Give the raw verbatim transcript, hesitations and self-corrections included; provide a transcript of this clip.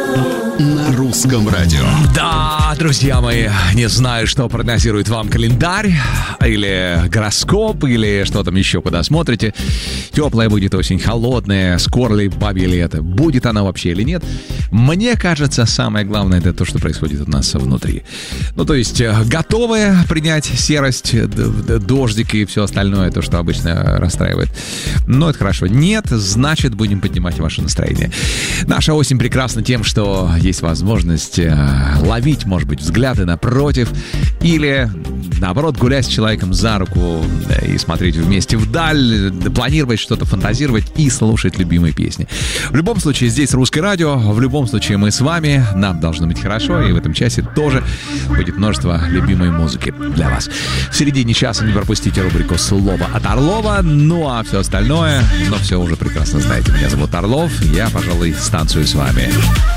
На русском радио. Да, друзья мои, не знаю, что прогнозирует вам календарь, или гороскоп, или что там еще, куда смотрите. Теплая будет осень, холодная, скоро ли бабье лето, будет она вообще или нет. Мне кажется, самое главное — это то, что происходит у нас внутри. Ну, то есть, готовы принять серость, дождик и все остальное, то, что обычно расстраивает. Но это хорошо. Нет, значит, будем поднимать ваше настроение. Наша осень прекрасна тем, что есть возможность ловить, может быть, взгляды напротив, или, наоборот, гулять с человеком за руку и смотреть вместе вдаль, планировать что-то, фантазировать и слушать любимые песни. В любом случае, здесь Русское радио, в любом случае мы с вами, нам должно быть хорошо, и в этом часе тоже будет множество любимой музыки для вас. В середине часа не пропустите рубрику «Слово от Орлова», ну а все остальное, но все уже прекрасно знаете. Меня зовут Орлов, я, пожалуй, станцую с вами.